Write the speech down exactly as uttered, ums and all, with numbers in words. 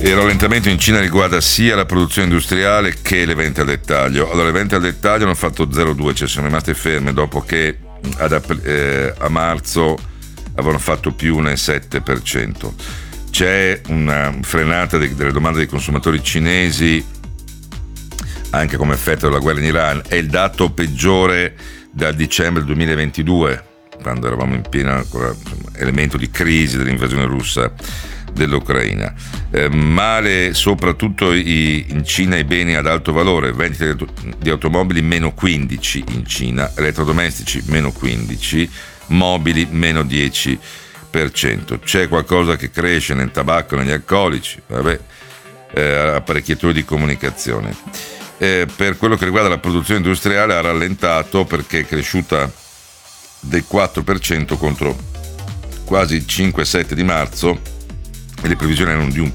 Il rallentamento in Cina riguarda sia la produzione industriale che le vendite al dettaglio. Allora, le vendite al dettaglio hanno fatto zero virgola due, cioè sono rimaste ferme dopo che ad, eh, a marzo avevano fatto più un sette per cento. C'è una frenata de- delle domande dei consumatori cinesi anche come effetto della guerra in Iran. È il dato peggiore dal dicembre duemilaventidue, quando eravamo in pieno insomma, elemento di crisi dell'invasione russa dell'Ucraina. Eh, male soprattutto i, in Cina i beni ad alto valore, vendite di automobili meno quindici in Cina, elettrodomestici meno quindici, mobili meno dieci per cento. C'è qualcosa che cresce nel tabacco, negli alcolici, vabbè, eh, apparecchiature di comunicazione. Eh, per quello che riguarda la produzione industriale ha rallentato perché è cresciuta del quattro per cento contro quasi il cinque sette di marzo, e le previsioni erano di un